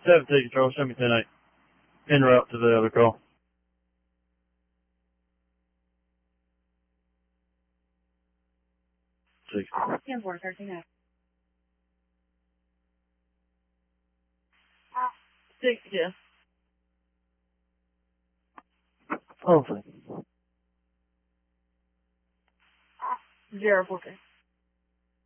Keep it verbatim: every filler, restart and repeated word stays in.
seventeen control, show me ten eight. En route to the other call. Six. ten four, thirteen eight. Six, yeah. Oh, thank Zero, fourteen.